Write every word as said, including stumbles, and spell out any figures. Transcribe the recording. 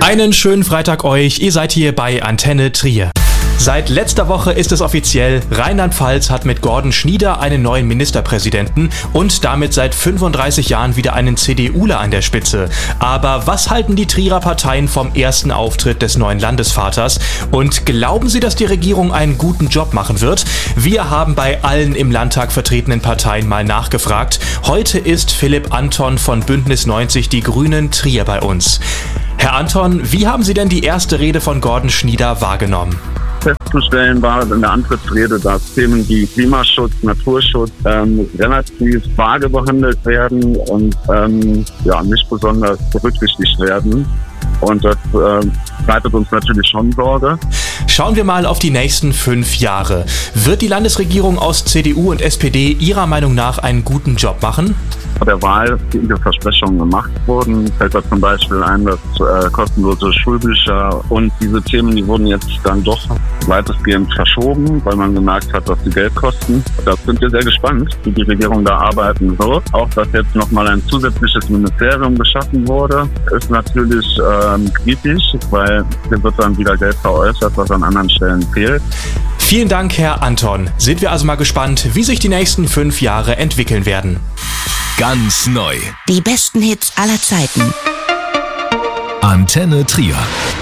Einen schönen Freitag euch, ihr seid hier bei Antenne Trier. Seit letzter Woche ist es offiziell, Rheinland-Pfalz hat mit Gordon Schnieder einen neuen Ministerpräsidenten und damit seit fünfunddreißig Jahren wieder einen CDUler an der Spitze. Aber was halten die Trierer Parteien vom ersten Auftritt des neuen Landesvaters? Und glauben sie, dass die Regierung einen guten Job machen wird? Wir haben bei allen im Landtag vertretenen Parteien mal nachgefragt. Heute ist Philipp Anton von Bündnis neunzig Die Grünen Trier bei uns. Herr Anton, wie haben Sie denn die erste Rede von Gordon Schnieder wahrgenommen? Festzustellen war in der Antrittsrede, dass Themen wie Klimaschutz, Naturschutz ähm, relativ vage behandelt werden und ähm, ja, nicht besonders berücksichtigt werden. Und das äh, bereitet uns natürlich schon Sorge. Schauen wir mal auf die nächsten fünf Jahre. Wird die Landesregierung aus C D U und S P D Ihrer Meinung nach einen guten Job machen? Vor der Wahl viele Versprechungen gemacht wurden. Fällt da zum Beispiel ein, dass äh, kostenlose Schulbücher und diese Themen, die wurden jetzt dann doch weitestgehend verschoben, weil man gemerkt hat, dass die Geld kosten. Da sind wir sehr gespannt, wie die Regierung da arbeiten wird. Auch, dass jetzt nochmal ein zusätzliches Ministerium geschaffen wurde, ist natürlich ähm, kritisch, weil hier wird dann wieder Geld veräußert, was an anderen Stellen fehlt. Vielen Dank, Herr Anton. Sind wir also mal gespannt, wie sich die nächsten fünf Jahre entwickeln werden. Ganz neu. Die besten Hits aller Zeiten. Antenne Trier.